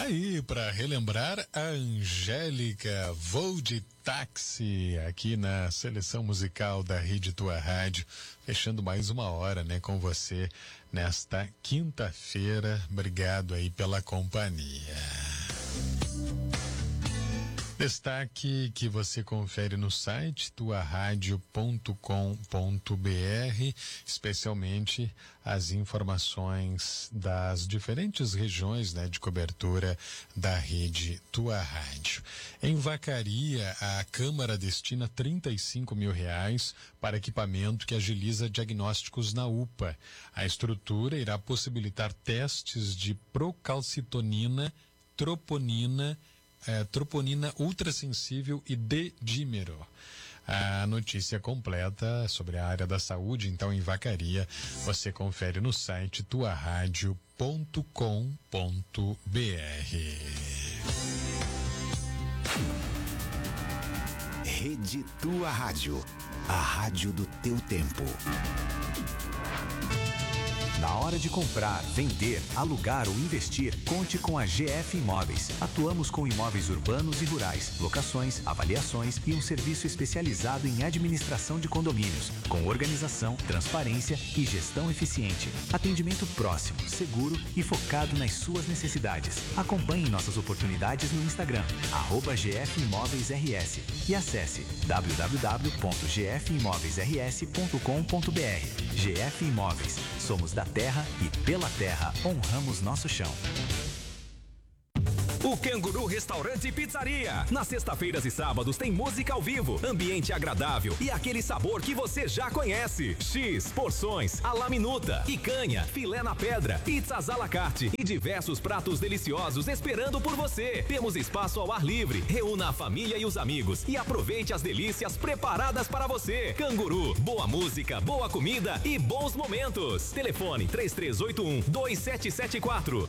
Tá aí para relembrar a Angélica, Voo de Táxi, aqui na seleção musical da Rede Tua Rádio, fechando mais uma hora, né, com você nesta quinta-feira. Obrigado aí pela companhia. Destaque que você confere no site tuaradio.com.br, especialmente as informações das diferentes regiões, né, de cobertura da rede Tua Rádio. Em Vacaria, a Câmara destina R$35 mil para equipamento que agiliza diagnósticos na UPA. A estrutura irá possibilitar testes de procalcitonina, troponina ultrassensível e D-dímero. A notícia completa sobre a área da saúde, então, em Vacaria, você confere no site tuaradio.com.br. Rede Tua Rádio, a rádio do teu tempo. Na hora de comprar, vender, alugar ou investir, conte com a GF Imóveis. Atuamos com imóveis urbanos e rurais, locações, avaliações e um serviço especializado em administração de condomínios, com organização, transparência e gestão eficiente. Atendimento próximo, seguro e focado nas suas necessidades. Acompanhe nossas oportunidades no Instagram, @GF Imóveis RS, e acesse www.gfimoveisrs.com.br. GF Imóveis. Somos da terra e pela terra honramos nosso chão. O Canguru Restaurante e Pizzaria. Nas sextas-feiras e sábados tem música ao vivo, ambiente agradável e aquele sabor que você já conhece. X, porções, à la minuta, picanha, filé na pedra, pizzas à la carte e diversos pratos deliciosos esperando por você. Temos espaço ao ar livre. Reúna a família e os amigos e aproveite as delícias preparadas para você. Canguru, boa música, boa comida e bons momentos. Telefone 3381-2774.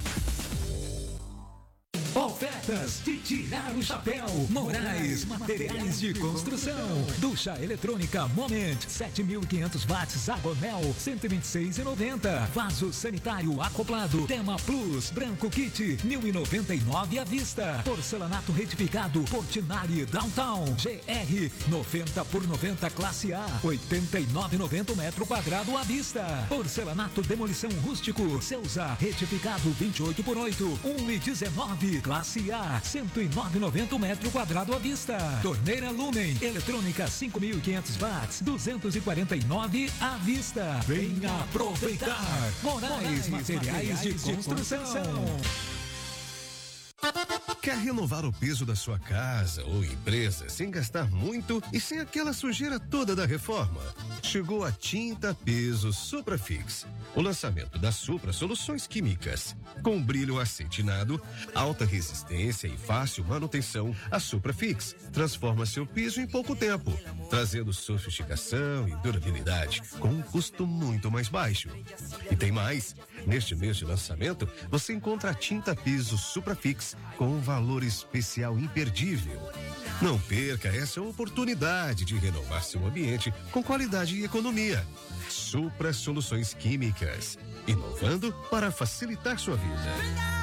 Ofertas de tirar o chapéu. Moraes, materiais de construção. Ducha eletrônica Moment, 7.500 watts, Agonel, 126,90. Vaso sanitário acoplado, Tema Plus, branco kit, 1.099 à vista. Porcelanato retificado, Portinari Downtown, GR, 90 por 90 classe A, 89,90 metro quadrado à vista. Porcelanato demolição rústico, Ceusa, retificado, 28 por 8, 1,19. Classe A, 109,90 metro quadrado à vista. Torneira Lumen, eletrônica 5.500 watts, 249 à vista. Venha aproveitar. Moraes, materiais de construção. Quer renovar o piso da sua casa ou empresa sem gastar muito e sem aquela sujeira toda da reforma? Chegou a Tinta Piso Suprafix, o lançamento da Supra Soluções Químicas. Com brilho acetinado, alta resistência e fácil manutenção, a Suprafix transforma seu piso em pouco tempo, trazendo sofisticação e durabilidade com um custo muito mais baixo. E tem mais, neste mês de lançamento, você encontra a Tinta Piso Suprafix com um valor especial imperdível. Não perca essa oportunidade de renovar seu ambiente com qualidade e economia. Supra Soluções Químicas, inovando para facilitar sua vida.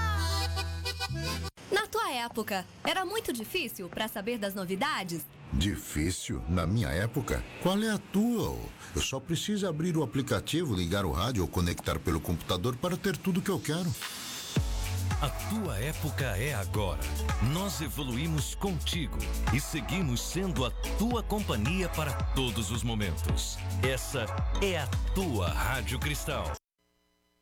Na tua época, era muito difícil para saber das novidades? Difícil? Na minha época? Qual é a tua? Eu só preciso abrir o aplicativo, ligar o rádio ou conectar pelo computador para ter tudo que eu quero. A tua época é agora. Nós evoluímos contigo e seguimos sendo a tua companhia para todos os momentos. Essa é a tua Rádio Cristal.